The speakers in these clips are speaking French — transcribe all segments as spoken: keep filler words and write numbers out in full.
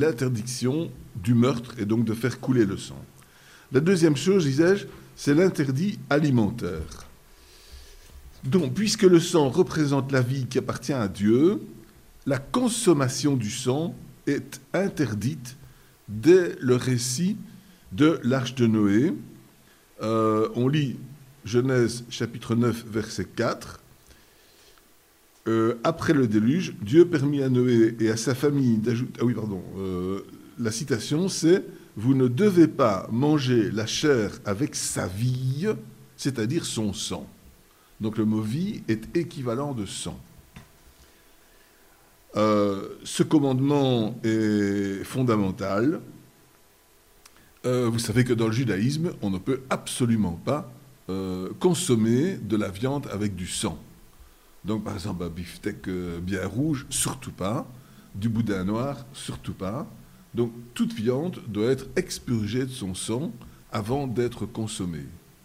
l'interdiction du meurtre et donc de faire couler le sang. La deuxième chose, disais-je, c'est l'interdit alimentaire. Donc, puisque le sang représente la vie qui appartient à Dieu, la consommation du sang est interdite dès le récit de l'Arche de Noé. Euh, on lit Genèse chapitre neuf, verset quatre. Euh, après le déluge, Dieu permit à Noé et à sa famille d'ajouter... Ah oui, pardon. Euh, la citation, c'est « Vous ne devez pas manger la chair avec sa vie, c'est-à-dire son sang ». Donc le mot « vie » est équivalent de « sang ». Euh, ce commandement est fondamental. Euh, vous savez que dans le judaïsme, on ne peut absolument pas euh, consommer de la viande avec du sang. Donc, par exemple, un beefsteak bien rouge, surtout pas. Du boudin noir, surtout pas. Donc, toute viande doit être expurgée de son sang avant d'être consommée.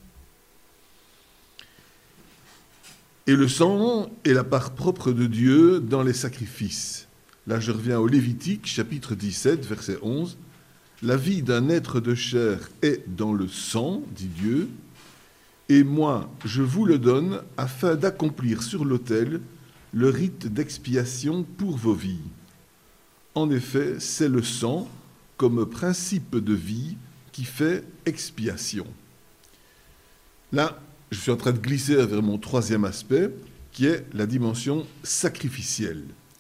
Et le sang est la part propre de Dieu dans les sacrifices. Là, je reviens au Lévitique, chapitre dix-sept, verset onze. « La vie d'un être de chair est dans le sang, dit Dieu, et moi, je vous le donne afin d'accomplir sur l'autel le rite d'expiation pour vos vies. En effet, c'est le sang, comme principe de vie, qui fait expiation. » Là, je suis en train de glisser vers mon troisième aspect, qui est la dimension sacrificielle.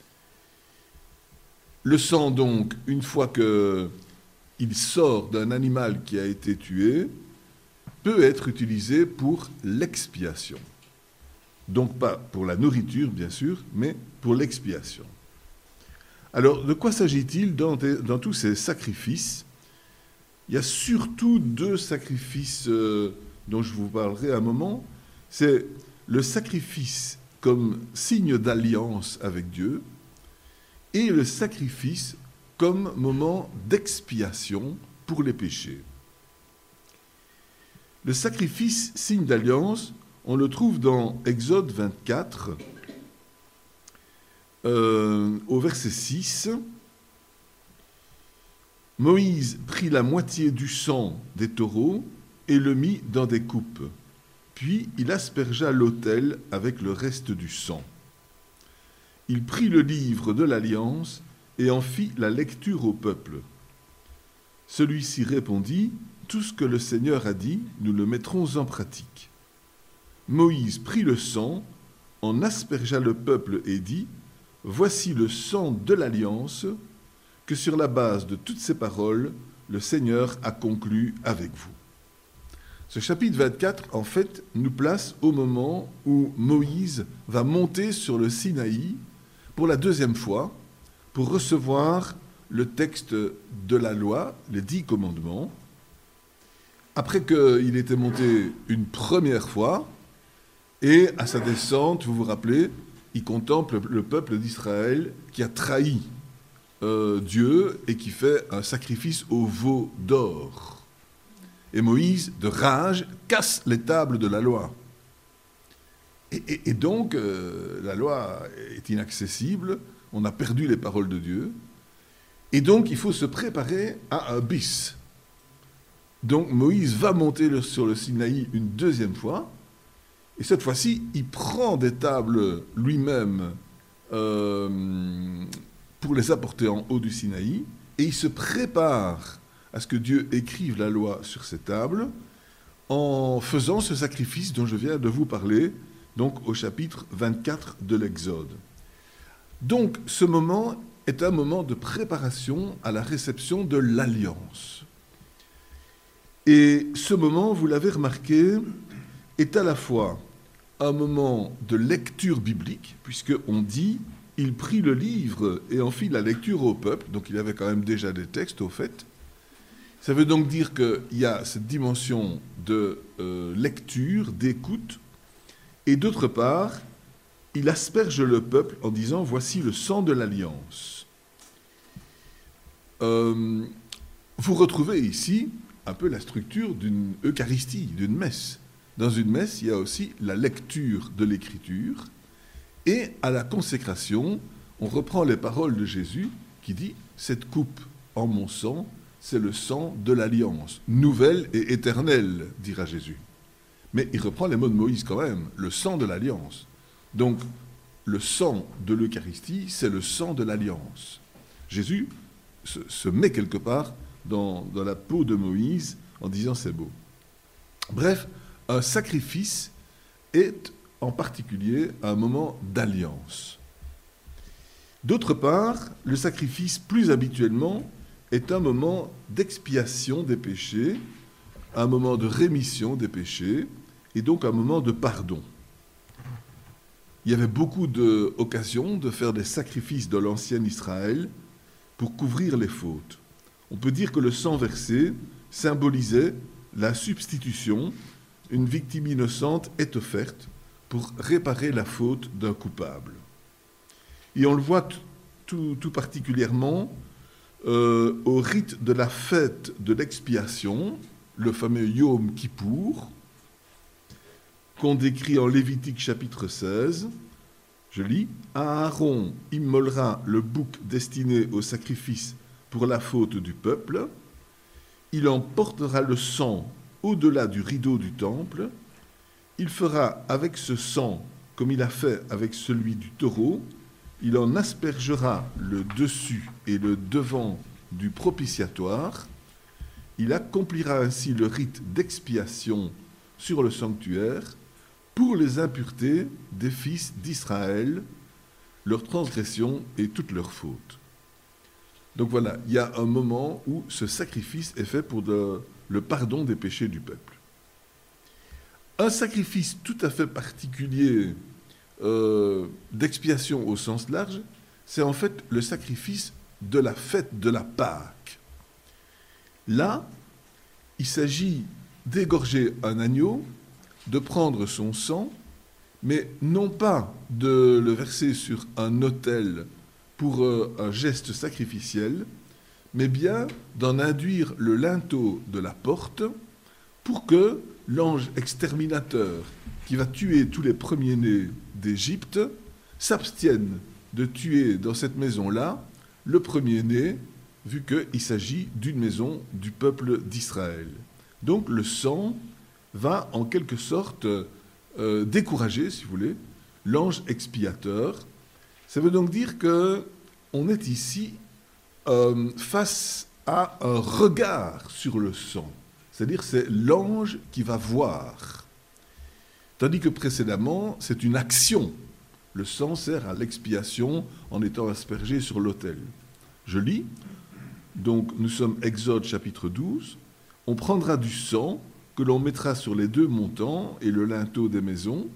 Le sang, donc, une fois qu'il sort d'un animal qui a été tué, peut être utilisé pour l'expiation. Donc pas pour la nourriture, bien sûr, mais pour l'expiation. Alors, de quoi s'agit-il dans, dans tous ces sacrifices? Il y a surtout deux sacrifices euh, dont je vous parlerai un moment. C'est le sacrifice comme signe d'alliance avec Dieu et le sacrifice comme moment d'expiation pour les péchés. Le sacrifice, signe d'alliance, on le trouve dans Exode vingt-quatre, euh, au verset six. « Moïse prit la moitié du sang des taureaux et le mit dans des coupes. Puis il aspergea l'autel avec le reste du sang. Il prit le livre de l'Alliance et en fit la lecture au peuple. Celui-ci répondit « Tout ce que le Seigneur a dit, nous le mettrons en pratique. » Moïse prit le sang, en aspergea le peuple et dit « Voici le sang de l'Alliance que sur la base de toutes ces paroles, le Seigneur a conclu avec vous. » Ce chapitre vingt-quatre, en fait, nous place au moment où Moïse va monter sur le Sinaï pour la deuxième fois pour recevoir le texte de la loi, les dix commandements. Après qu'il était monté une première fois, et à sa descente, vous vous rappelez, il contemple le peuple d'Israël qui a trahi euh, Dieu et qui fait un sacrifice au veau d'or. Et Moïse, de rage, casse les tables de la loi. Et, et, et donc, euh, la loi est inaccessible, on a perdu les paroles de Dieu, et donc il faut se préparer à un bis. Donc Moïse va monter le, sur le Sinaï une deuxième fois, et cette fois-ci, il prend des tables lui-même euh, pour les apporter en haut du Sinaï, et il se prépare à ce que Dieu écrive la loi sur ces tables, en faisant ce sacrifice dont je viens de vous parler, donc au chapitre vingt-quatre de l'Exode. Donc ce moment est un moment de préparation à la réception de l'Alliance. Et ce moment, vous l'avez remarqué, est à la fois un moment de lecture biblique, puisqu'on dit « il prit le livre et en fit la lecture au peuple », donc il avait quand même déjà des textes au fait. Ça veut donc dire qu'il y a cette dimension de euh, lecture, d'écoute, et d'autre part, il asperge le peuple en disant « voici le sang de l'Alliance ». Euh, vous retrouvez ici un peu la structure d'une Eucharistie, d'une messe. Dans une messe, il y a aussi la lecture de l'Écriture, et à la consécration, on reprend les paroles de Jésus qui dit « cette coupe en mon sang, c'est le sang de l'alliance, nouvelle et éternelle, dira Jésus. Mais il reprend les mots de Moïse quand même, le sang de l'alliance. Donc, le sang de l'Eucharistie, c'est le sang de l'alliance. Jésus se, se met quelque part dans, dans la peau de Moïse en disant c'est beau. Bref, un sacrifice est en particulier un moment d'alliance. D'autre part, le sacrifice, plus habituellement, est un moment d'expiation des péchés, un moment de rémission des péchés, et donc un moment de pardon. Il y avait beaucoup d'occasions de faire des sacrifices de l'ancien Israël pour couvrir les fautes. On peut dire que le sang versé symbolisait la substitution. Une victime innocente est offerte pour réparer la faute d'un coupable. Et on le voit tout, tout particulièrement euh, au rite de la fête de l'expiation, le fameux Yom Kippour, qu'on décrit en Lévitique chapitre seize. Je lis, « Aaron immolera le bouc destiné au sacrifice pour la faute du peuple. Il en portera le sang au-delà du rideau du temple. Il fera avec ce sang, comme il a fait avec celui du taureau, il en aspergera le dessus et le devant du propitiatoire. Il accomplira ainsi le rite d'expiation sur le sanctuaire pour les impuretés des fils d'Israël, leurs transgressions et toutes leurs fautes. » Donc voilà, il y a un moment où ce sacrifice est fait pour de, le pardon des péchés du peuple. Un sacrifice tout à fait particulier euh, d'expiation au sens large, c'est en fait le sacrifice de la fête de la Pâque. Là, il s'agit d'égorger un agneau, de prendre son sang, mais non pas de le verser sur un autel pour euh, un geste sacrificiel, mais bien d'en induire le linteau de la porte pour que l'ange exterminateur qui va tuer tous les premiers-nés d'Égypte s'abstienne de tuer dans cette maison-là le premier-né, vu qu'il s'agit d'une maison du peuple d'Israël. Donc le sang va en quelque sorte euh, décourager, si vous voulez, l'ange expiateur. Ça veut donc dire qu'on est ici euh, face à un regard sur le sang. C'est-à-dire c'est l'ange qui va voir. Tandis que précédemment, c'est une action. Le sang sert à l'expiation en étant aspergé sur l'autel. Je lis, donc nous sommes Exode chapitre douze, on prendra du sang que l'on mettra sur les deux montants et le linteau des maisons.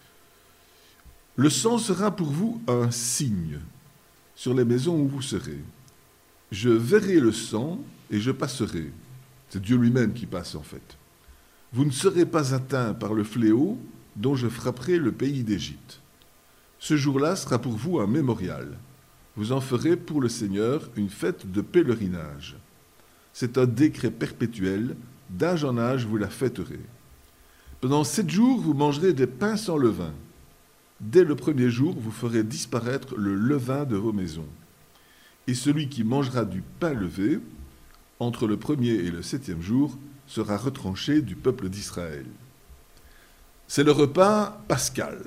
Le sang sera pour vous un signe sur les maisons où vous serez. Je verrai le sang et je passerai. C'est Dieu lui-même qui passe en fait. Vous ne serez pas atteints par le fléau dont je frapperai le pays d'Égypte. Ce jour-là sera pour vous un mémorial. Vous en ferez pour le Seigneur une fête de pèlerinage. C'est un décret perpétuel, d'âge en âge vous la fêterez. Pendant sept jours, vous mangerez des pains sans levain. Dès le premier jour, vous ferez disparaître le levain de vos maisons. Et celui qui mangera du pain levé, entre le premier et le septième jour, sera retranché du peuple d'Israël. C'est le repas pascal.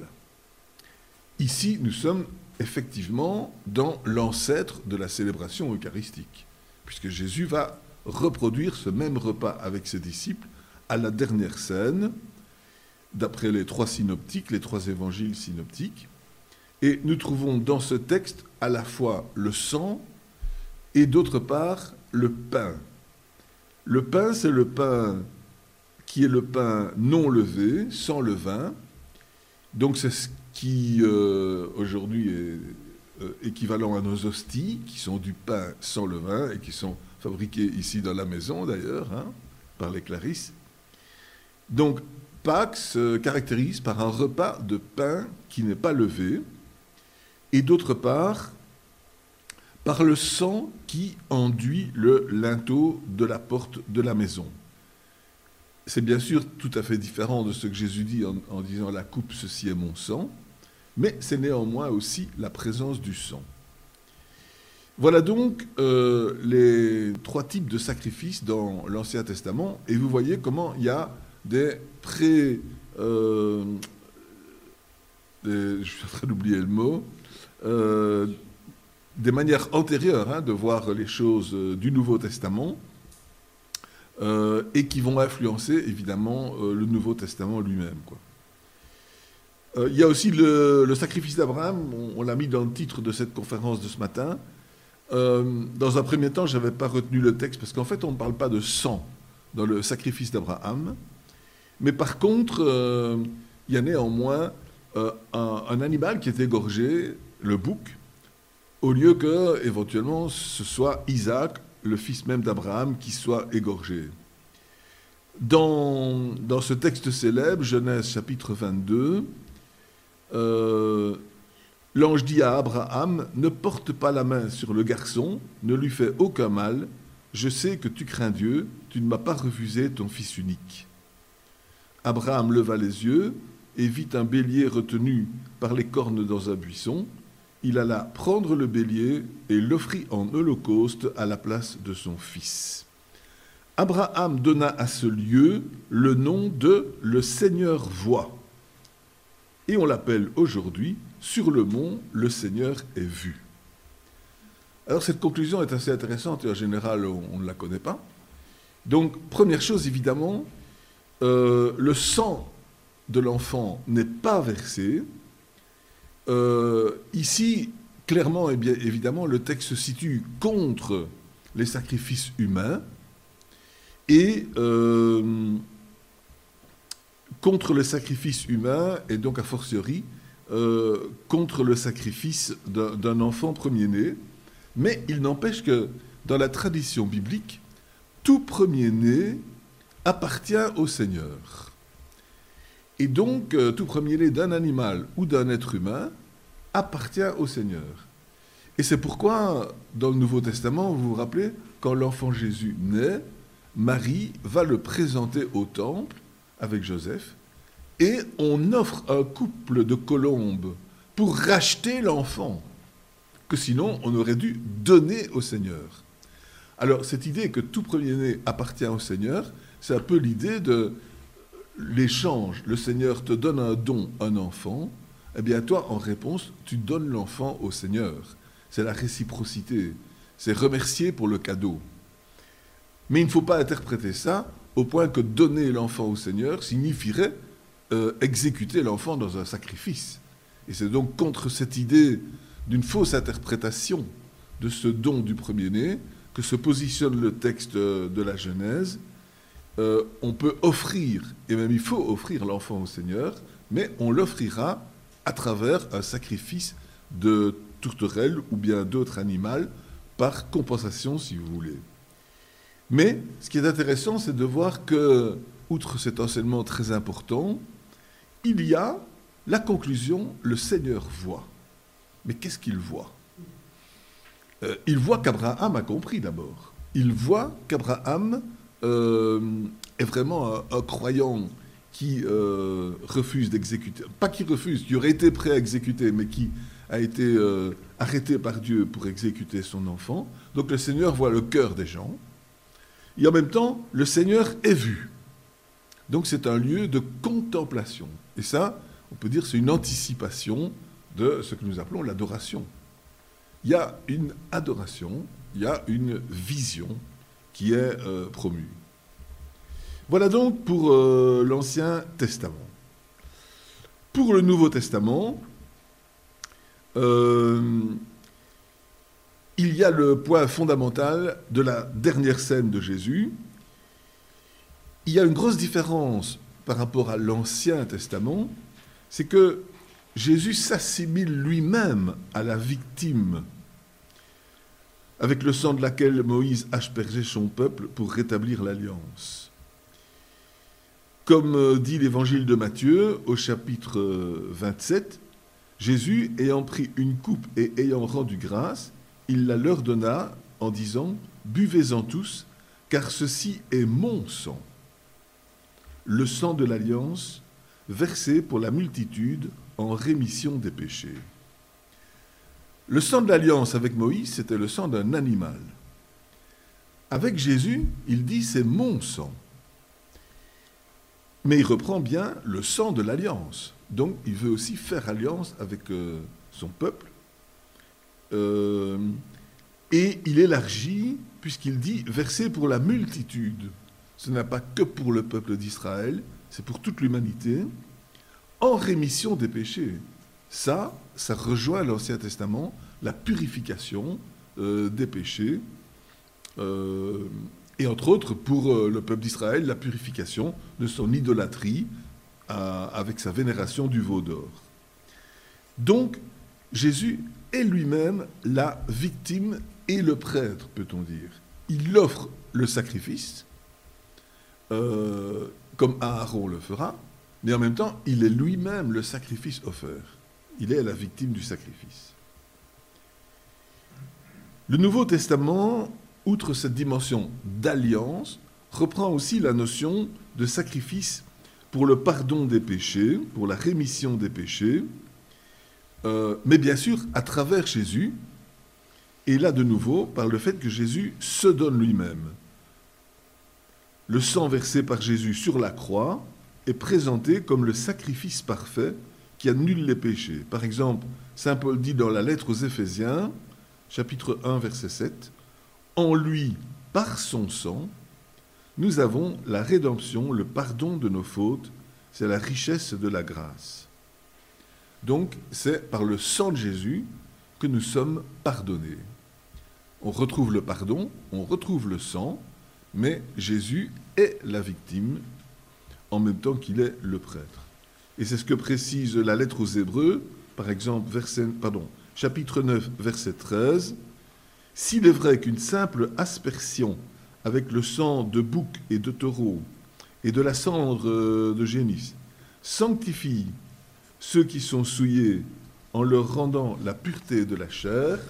Ici, nous sommes effectivement dans l'ancêtre de la célébration eucharistique, puisque Jésus va reproduire ce même repas avec ses disciples à la dernière scène, d'après les trois synoptiques, les trois évangiles synoptiques. Et nous trouvons dans ce texte à la fois le sang et d'autre part le pain. Le pain, c'est le pain qui est le pain non levé, sans levain. Donc c'est ce qui euh, aujourd'hui est euh, équivalent à nos hosties, qui sont du pain sans levain et qui sont fabriqués ici dans la maison d'ailleurs, hein, par les Clarisses. Donc Pâques se caractérise par un repas de pain qui n'est pas levé, et d'autre part, par le sang qui enduit le linteau de la porte de la maison. C'est bien sûr tout à fait différent de ce que Jésus dit en, en disant « la coupe, ceci est mon sang », mais c'est néanmoins aussi la présence du sang. Voilà donc euh, les trois types de sacrifices dans l'Ancien Testament, et vous voyez comment il y a des pré... Euh, des, je suis en train d'oublier le mot, euh, des manières antérieures hein, de voir les choses euh, du Nouveau Testament, euh, et qui vont influencer évidemment euh, le Nouveau Testament lui-même, quoi. Euh, il y a aussi le, le sacrifice d'Abraham, on, on l'a mis dans le titre de cette conférence de ce matin. Euh, dans un premier temps, je n'avais pas retenu le texte, parce qu'en fait, on ne parle pas de sang dans le sacrifice d'Abraham, mais par contre, euh, il y a néanmoins euh, un, un animal qui est égorgé, le bouc, au lieu que, éventuellement, ce soit Isaac, le fils même d'Abraham, qui soit égorgé. Dans, dans ce texte célèbre, Genèse chapitre vingt-deux, euh, l'ange dit à Abraham, « Ne porte pas la main sur le garçon, ne lui fais aucun mal, je sais que tu crains Dieu, tu ne m'as pas refusé ton fils unique. » Abraham leva les yeux et vit un bélier retenu par les cornes dans un buisson. Il alla prendre le bélier et l'offrit en holocauste à la place de son fils. Abraham donna à ce lieu le nom de « Le Seigneur voit ». Et on l'appelle aujourd'hui « Sur le mont, le Seigneur est vu ». Alors cette conclusion est assez intéressante et en général on ne la connaît pas. Donc première chose évidemment, euh, le sang de l'enfant n'est pas versé. Euh, ici, clairement et bien évidemment, le texte se situe contre les sacrifices humains et euh, contre le sacrifice humain et donc a fortiori euh, contre le sacrifice d'un, d'un enfant premier-né. Mais il n'empêche que dans la tradition biblique, tout premier-né appartient au Seigneur. Et donc, euh, tout premier-né d'un animal ou d'un être humain appartient au Seigneur. Et c'est pourquoi, dans le Nouveau Testament, vous vous rappelez, quand l'enfant Jésus naît, Marie va le présenter au temple avec Joseph, et on offre un couple de colombes pour racheter l'enfant, que sinon on aurait dû donner au Seigneur. Alors, cette idée que tout premier-né appartient au Seigneur, c'est un peu l'idée de l'échange. Le Seigneur te donne un don, un enfant, eh bien toi, en réponse, tu donnes l'enfant au Seigneur. C'est la réciprocité, c'est remercier pour le cadeau. Mais il ne faut pas interpréter ça au point que donner l'enfant au Seigneur signifierait euh, exécuter l'enfant dans un sacrifice. Et c'est donc contre cette idée d'une fausse interprétation de ce don du premier-né que se positionne le texte de la Genèse. Euh, on peut offrir, et même il faut offrir l'enfant au Seigneur, mais on l'offrira à travers un sacrifice de tourterelle ou bien d'autre animal, par compensation si vous voulez. Mais ce qui est intéressant, c'est de voir que, outre cet enseignement très important, il y a la conclusion, le Seigneur voit. Mais qu'est-ce qu'il voit ? euh, Il voit qu'Abraham a compris d'abord. Il voit qu'Abraham euh, est vraiment un, un croyant qui euh, refuse d'exécuter, pas qui refuse, qui aurait été prêt à exécuter, mais qui a été euh, arrêté par Dieu pour exécuter son enfant. Donc le Seigneur voit le cœur des gens. Et en même temps, le Seigneur est vu. Donc c'est un lieu de contemplation. Et ça, on peut dire, c'est une anticipation de ce que nous appelons l'adoration. Il y a une adoration, il y a une vision qui est euh, promue. Voilà donc pour euh, l'Ancien Testament. Pour le Nouveau Testament, euh, il y a le point fondamental de la dernière scène de Jésus. Il y a une grosse différence par rapport à l'Ancien Testament, c'est que Jésus s'assimile lui-même à la victime avec le sang de laquelle Moïse a aspergé son peuple pour rétablir l'alliance. Comme dit l'évangile de Matthieu au chapitre vingt-sept, Jésus, ayant pris une coupe et ayant rendu grâce, il la leur donna en disant « Buvez-en tous, car ceci est mon sang, le sang de l'alliance, versé pour la multitude en rémission des péchés. » Le sang de l'alliance avec Moïse, c'était le sang d'un animal. Avec Jésus, il dit c'est mon sang. Mais il reprend bien le sang de l'alliance. Donc il veut aussi faire alliance avec euh, son peuple. Euh, et il élargit, puisqu'il dit verser pour la multitude. Ce n'est pas que pour le peuple d'Israël, c'est pour toute l'humanité, en rémission des péchés. Ça, ça rejoint l'Ancien Testament, la purification euh, des péchés. Euh, et entre autres, pour euh, le peuple d'Israël, la purification de son idolâtrie euh, avec sa vénération du veau d'or. Donc, Jésus est lui-même la victime et le prêtre, peut-on dire. Il offre le sacrifice, euh, comme Aaron le fera, mais en même temps, il est lui-même le sacrifice offert. Il est la victime du sacrifice. Le Nouveau Testament, outre cette dimension d'alliance, reprend aussi la notion de sacrifice pour le pardon des péchés, pour la rémission des péchés, euh, mais bien sûr à travers Jésus, et là de nouveau par le fait que Jésus se donne lui-même. Le sang versé par Jésus sur la croix est présenté comme le sacrifice parfait qui annule les péchés. Par exemple, saint Paul dit dans la lettre aux Éphésiens, chapitre un, verset sept, « En lui, par son sang, nous avons la rédemption, le pardon de nos fautes, c'est la richesse de la grâce. » Donc, c'est par le sang de Jésus que nous sommes pardonnés. On retrouve le pardon, on retrouve le sang, mais Jésus est la victime en même temps qu'il est le prêtre. Et c'est ce que précise la lettre aux Hébreux, par exemple, verset, pardon, chapitre neuf, verset treize. « S'il est vrai qu'une simple aspersion avec le sang de bouc et de taureau et de la cendre de génisse sanctifie ceux qui sont souillés en leur rendant la pureté de la chair,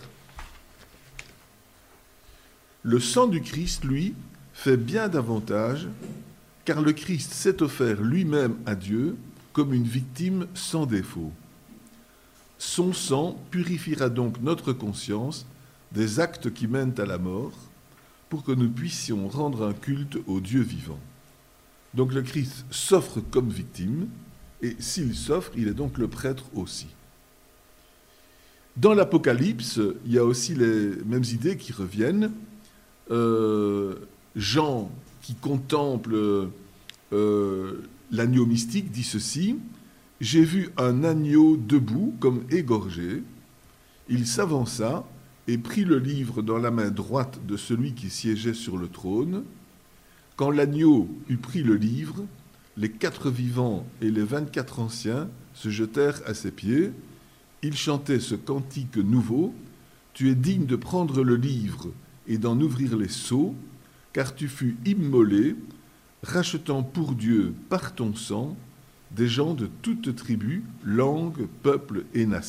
le sang du Christ, lui, fait bien davantage, car le Christ s'est offert lui-même à Dieu comme une victime sans défaut. Son sang purifiera donc notre conscience des actes qui mènent à la mort, pour que nous puissions rendre un culte au Dieu vivant. » Donc le Christ s'offre comme victime, et s'il s'offre, il est donc le prêtre aussi. Dans l'Apocalypse, il y a aussi les mêmes idées qui reviennent. Euh, Jean, qui contemple euh, l'agneau mystique, dit ceci, « J'ai vu un agneau debout comme égorgé. Il s'avança et prit le livre dans la main droite de celui qui siégeait sur le trône. Quand l'agneau eut pris le livre, les quatre vivants et les vingt-quatre anciens se jetèrent à ses pieds. Ils chantaient ce cantique nouveau. Tu es digne de prendre le livre et d'en ouvrir les sceaux, car tu fus immolé, rachetant pour Dieu par ton sang des gens de toutes tribus, langues, peuples et nations. »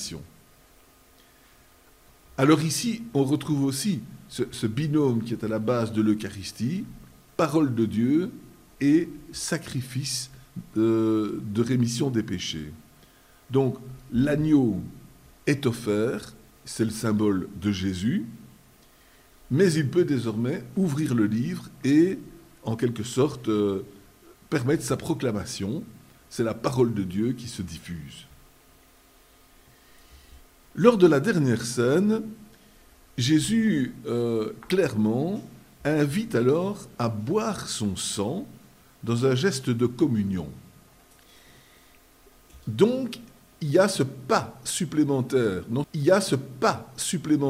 Alors ici, on retrouve aussi ce, ce binôme qui est à la base de l'Eucharistie, parole de Dieu et sacrifice de, de rémission des péchés. Donc l'agneau est offert, c'est le symbole de Jésus, mais il peut désormais ouvrir le livre et, en quelque sorte, euh, permettre sa proclamation. C'est la parole de Dieu qui se diffuse. Lors de la dernière scène, Jésus, euh, clairement, invite alors à boire son sang dans un geste de communion. Donc, il y a ce pas supplémentaire, non, il y a ce pas supplémentaire